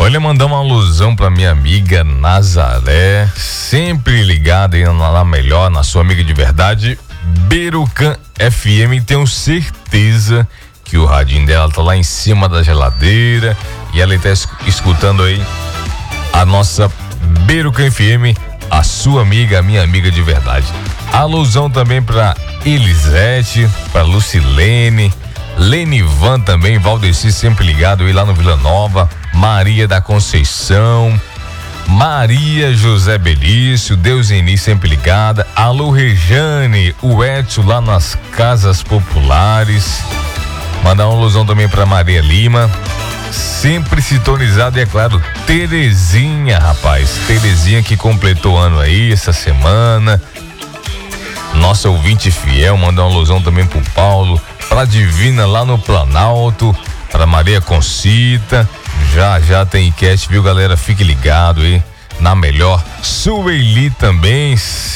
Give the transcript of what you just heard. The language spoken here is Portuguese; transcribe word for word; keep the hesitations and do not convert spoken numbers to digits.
Olha, mandar uma alusão pra minha amiga Nazaré, sempre ligada aí na melhor, na sua amiga de verdade, Berucan F M. Tenho certeza que o radinho dela tá lá em cima da geladeira e ela tá escutando aí a nossa Berucan F M, a sua amiga, a minha amiga de verdade. Alusão também pra Elisete, pra Lucilene, Lenivan também, Valdeci sempre ligado aí lá no Vila Nova, Maria da Conceição, Maria José Belício, Deuseni sempre ligada, alô Rejane, o Edson lá nas Casas Populares, mandar uma alusão também pra Maria Lima, sempre sintonizado, e é claro, Terezinha, rapaz, Terezinha que completou ano aí essa semana, nossa ouvinte fiel, mandar uma alusão também pro Paulo, pra Divina lá no Planalto, pra Maria Concita, já já tem enquete, viu galera, fique ligado aí, na melhor, Sueli também,